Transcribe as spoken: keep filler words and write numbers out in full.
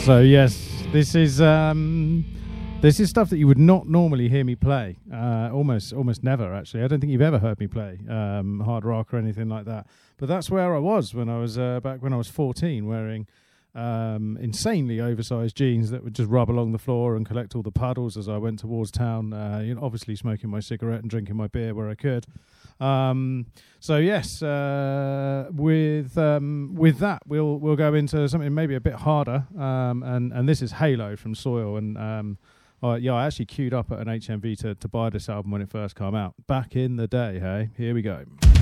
So yes, this is um, this is stuff that you would not normally hear me play. Uh, almost, almost never actually. I don't think you've ever heard me play um, hard rock or anything like that. But that's where I was when I was uh, back when I was fourteen, wearing um, insanely oversized jeans that would just rub along the floor and collect all the puddles as I went towards town. Uh, you know, obviously smoking my cigarette and drinking my beer where I could. Um, so yes, uh, with um, with that, we'll we'll go into something maybe a bit harder, um, and and this is Halo from Soil, and um, uh, yeah, I actually queued up at an H M V to to buy this album when it first came out back in the day. Hey, here we go.